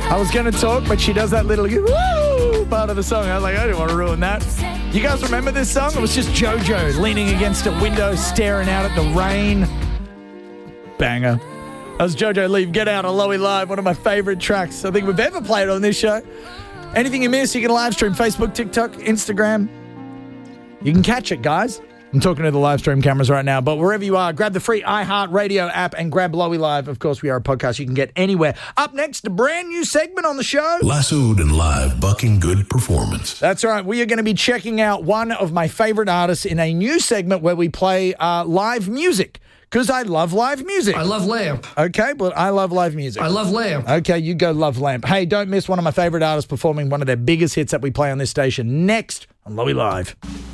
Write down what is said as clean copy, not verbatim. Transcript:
I was going to talk, but she does that little woo part of the song. I was like, I didn't want to ruin that. You guys remember this song? It was just JoJo leaning against a window, staring out at the rain. Banger. That was JoJo Leave Get Out on Lowy Live, one of my favourite tracks I think we've ever played on this show. Anything you miss, you can live stream Facebook, TikTok, Instagram. You can catch it, guys. I'm talking to the live stream cameras right now, but wherever you are, grab the free iHeartRadio app and grab Lowy Live. Of course, we are a podcast you can get anywhere. Up next, a brand new segment on the show. Lassoed and live, bucking good performance. That's right. We are going to be checking out one of my favorite artists in a new segment where we play live music. Because I love live music. I love Lamp. Okay, but I love live music. I love Lamp. Okay, you go love Lamp. Hey, don't miss one of my favorite artists performing one of their biggest hits that we play on this station next on Lowy Live.